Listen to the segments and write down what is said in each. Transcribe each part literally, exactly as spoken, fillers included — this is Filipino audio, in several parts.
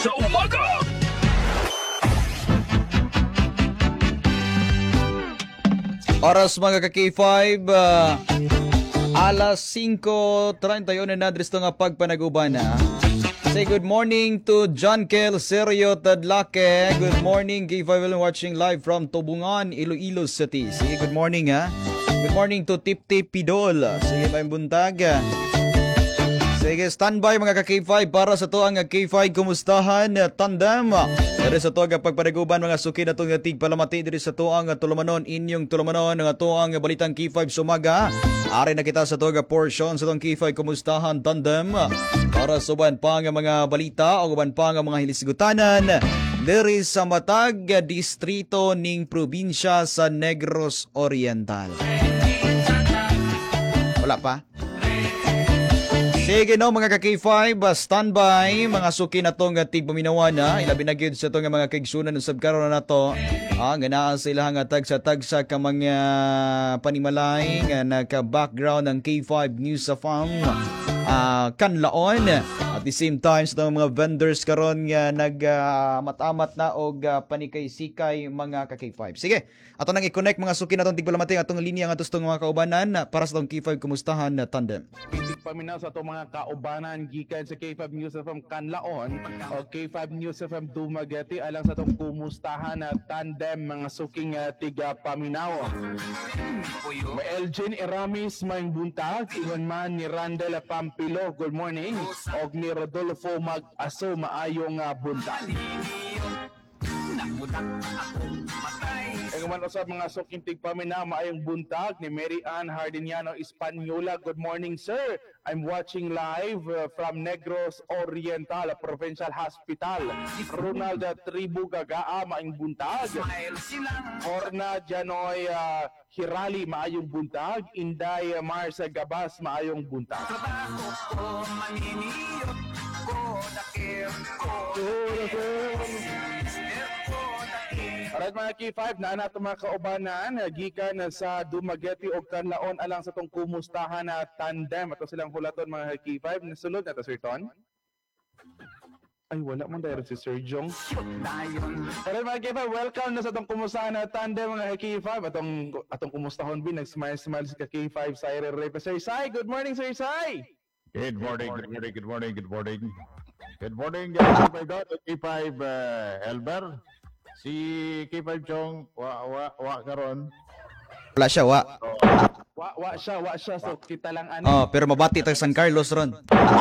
Sa umaga! Oras mga ka-K five, uh, alas singko treinta y uno na dristo nga pagpanaguban na. Say good morning to John Kel Serio Tadlake. Good morning K five will watching live from Tobungan, Iloilo City. Sige, good morning ha. Good morning to Tip Tip Pidol. Sige, may buntag. Sige, standby mga ka-K five para sa to ang K five kumustahan tandem. Dari sa to ang pagpanaguban mga suki na itong tig palamati diri sa to ang tulamanon inyong tulamanon nga to ang balitang K five sumaga. Ari na kita sa to ang portion sa tong K five kumustahan tandem para sa uban pa nga mga balita o uban pa nga mga hilisgutanan diri sa matag distrito ning probinsya sa Negros Oriental. Wala pa? Sige no mga ka-K five, standby, mga suki na to nga tigpaminawan na, ilabi na gyud sa to nga mga kaigsunan ng sabkaron na to. Ah, ganaan sila nga tagsa-tagsa ka mga panimalay nga naka-background ng K five News of Farm. Uh, kanlaon at the same time sa mga vendors karon nga nag-matamat uh, na og uh, panikay-sikay mga ka-K five. Sige, ato nang i-connect mga suki na tong tigpalamati atong linya nga tustong mga kaubanan para sa tong K five kumustahan na tandem. Pitik paminaw sa itong mga kaubanan gikan sa K five News F M Kanlaon o K five News F M Dumaguete alang sa itong kumustahan na tandem mga suking uh, tiga paminaw. May Elgin Eramis may buntag, iwan man ni Randall Pampilo, good morning, og ni Rodolfo Mag-aso maayong uh, buntag. Ang man usab mga suking tigpaminaw maayong buntag ni Mary Ann Hardiniano Espanyola. Good morning sir. I'm watching live uh, from Negros Oriental Provincial Hospital. Ronald Tribu Gagaa maayong buntag. Horna Janoy uh, Hirali maayong buntag. Inday uh, Marsa Gabas maayong buntag. Alright mga K five, na nato mga kaubanan, gikan sa Dumaguete o Kanlaon alang sa tong kumustahan na tandem. Ato silang hulaton mga K five. Nasulod na to Sir Ton? Ay, wala man dahil si Sir Jong. Alright mga K five, welcome na sa tong kumustahan na tandem mga K five. Atong, atong kumustahon bin, nag-smile-smile si K five, Sire Rey. Sir Sai, good morning Sir Sai! Good morning, good morning, good morning, good morning. Good morning, guys. My God, K five uh, Elber. Si K five Chong, wa, wa, wa karon. Wala siya, wa. Wa, wa siya, wa siya. So, kita lang ano. Oh, pero mabati tayo San Carlos ron.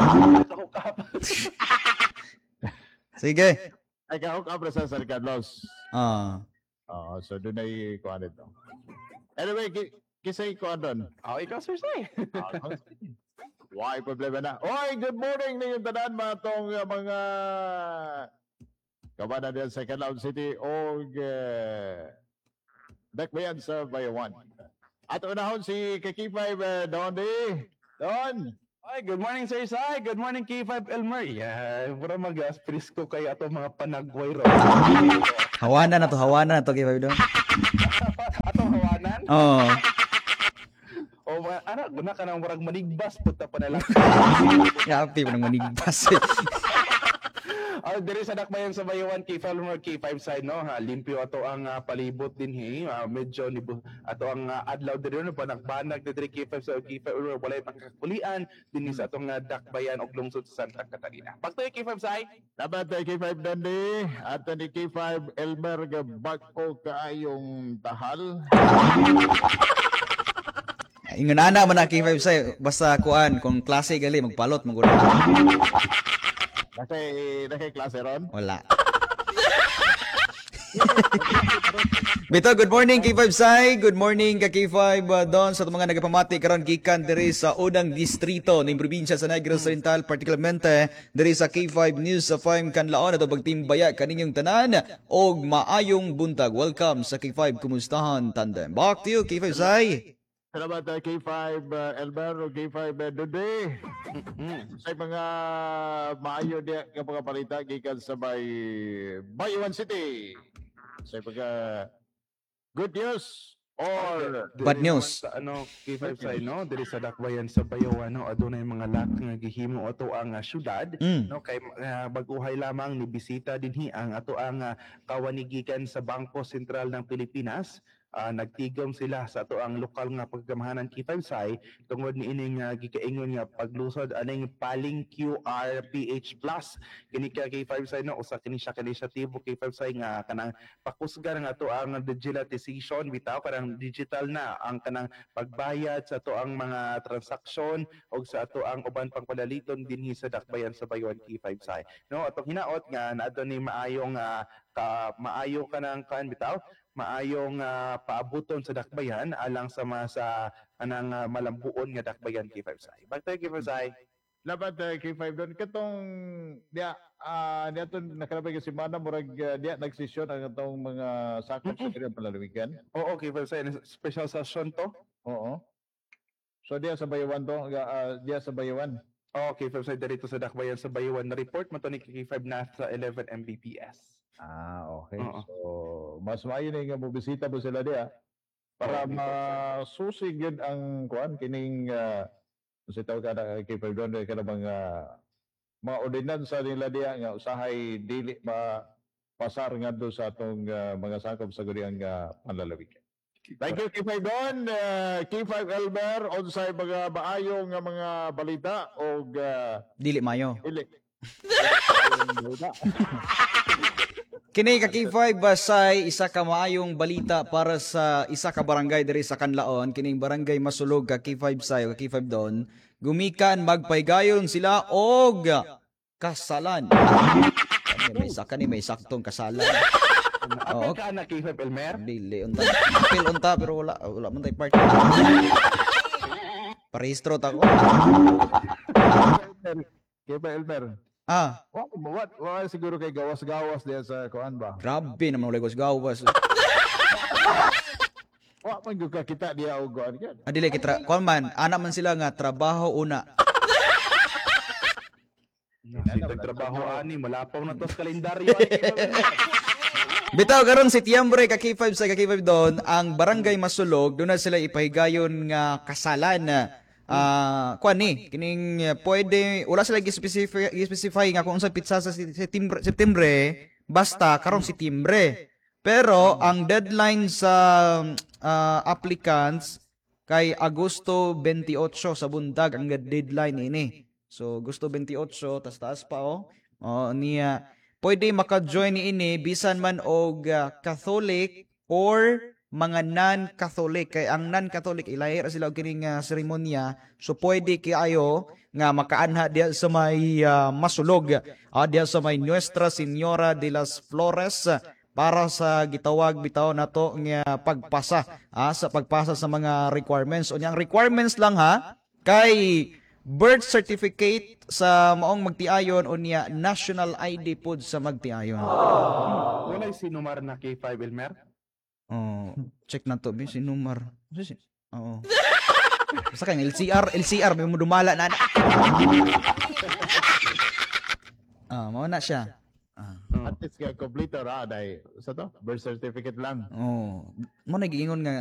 Sige. Ay, kahok abra sa San Carlos. Ah. Oo, so doon ay kuhan ito. Anyway, ki, kisay kuhan doon. Oh, ikaw Sir Sai. Why problema na? Oy, good morning na yung tanan mga tong uh, mga kabanan din sa Canlaon City o uh, dakbayan sa Bayawan. At unahon si K five uh, Don D. Don! Ay, good morning Sir Sai. Good morning K five Elmer. Yeah, pura mag-aspiris ko kay ato mga panagway ro. Hawanan na to, hawanan na to K five doon. Atong hawanan? Oo. O mga anak, guna ka nang warag manigbas punta pa na lang. Yapi pa nang manigpas. Oh, diri sa dakbayan sa Bayawan K five or K five side no ha, limpyo ato ang uh, palibot din hi. Uh, medyo libo ato ang uh, adlaw diri no panagbanag diri K five sa K five or walay pangkakulian dinhi sa atong uh, dakbayan og lungsod sa Santa Catalina. Pagtoy K five side. Dapat K five Don D. At ni K five Elmer gabako kaayong tahal. Ingon ana man na K five say basta kuan kung klase gali magpalot maguna. Kasi nakay klase ron. Wala. Bito, good morning K five Sai. Good morning ka K five uh, Don sa mga nagapamati karon gikan diri sa unang distrito ning probinsya sa Negros Oriental, particularmente diri sa K five News sa Farm Kanlaon ato pagtimbaya kaninyong tanan og maayong buntag. Welcome sa K five kumustahan tandem. Back to you K five Sai. Salamat uh, K five uh, Elmer o K five uh, Dode. Sa mga maayo diya nga mga balita gikan sa Bay Bayawan City. Sa mga good news or Diri Bad naman news. Sa ano, K five side, no? Diri sa Dakbayan sa Bayawan, no? Adunay mga lak nga gihimo ato ang ah, syudad, Mm. no? Kay uh, baguhay lamang ni bisita dinhi ang ato ang ah, kawanigikan sa Bangko Sentral ng Pilipinas. Ah, nagtigom sila sa ato ang lokal nga pagkamahanan K five Sai tungod ni ining uh, gikaingon nga paglusod aning paling Q R P H Plus kini ka K five Sai, no? Usa kini siya kanisyatibo K five Sai nga kanang pakusga nga ato ang digitalization bitaw karang digital na ang kanang pagbayad sa ato ang mga transaksyon o sa ato ang uban pang palaliton dinhi sa Dakbayan sa Bayon K five Sai, no? Atong hinaot nga naadto ni maayong ah, ka maayo kanang kan bitaw maayong ah, paabuton sa Dakbayan alang sa mga sa anang ah, malambuon nga Dakbayan K five Sai. Bagtay K five Sai. labat uh, K five doon katong dia ah dia to nakalabay kasi mana murag uh, dia nagsesyon ang atong mga sakop sa kanyang palalawigan. Oo, K five Sai, special session to. Oo. So dia sa Bayawan to, uh, dia sa Bayawan. Oo, K five Sai dito sa Dakbayan sa Bayuan na report man to ni K five na sa eleven M B P S. Ah, okay. Oo. So mas maayo na nga mobisita mo sila dia para Oo, masusig yun ang kuan kining uh, sa tawag ka na K five doon ka na mga mga ordinansa nila dia nga usahay dili ma pasar nga do sa atong uh, mga sakop sa guriang uh, panlalawigan. Thank you, K five Don. Uh, K five Elmer, on sa mga maayong nga mga balita o uh, Dili mayo. ili. Kini ka K five basay isa ka maayong balita para sa isa ka barangay diri sa Kanlaon, kining barangay Masulog ka K five say o K five Don, gumikan magpaygayon sila og kasalan. Kani may isa kani may saktong kasalan. Oo. Apil ka na K five Elmer? Dili unta. Apil unta pero wala wala man tay part. Parehistro ta ko. K five Elmer. Ah, What, what, what siguro kay gawas-gawas diyan sa kuan ba? grabe naman ulit gawas. Wa man gyud ka kita diya og kuan yan. Adili kitra, kwan man, ana man sila nga trabaho una. Sitag trabaho ani, malapaw na to sa kalendaryo ani K five Elmer. Bitaw karon si Tiambre ka K five sa ka K five Don, ang barangay Masulog, doon na sila ipahigayon nga kasalan. Ah, kuan ni kining uh, pwede wala sila gi-specify gi-specify nga kung unsa pitsa sa September September basta karong September. Pero ang deadline sa ah, applicants kay Agosto twenty-eight sa bundag ang deadline ini. So Agosto twenty-eight tas taas pa oh. Oh niya pwede maka-join ni ini bisan man og uh, Catholic or mga non-Catholic. Kay ang non-Catholic ilahi ra sila og kining uh, seremonya, so pwede kayo nga makaanha diya sa may uh, Masulog, uh, diya sa may Nuestra Señora de las Flores, para sa gitawag bitaw nato nga pagpasa ah, sa pagpasa sa mga requirements. O ang requirements lang ha kay birth certificate sa maong magtiayon o niya national I D pod sa magtiayon. Walay sinumar na K five Elmer? Oh, check na to, si number. Oo. Basta kang L C R, L C R, may mo dumala na. Ah, mao na siya. Ah. At least ka complete ra dai sa to birth certificate lang. Oh, mo nagiingon nga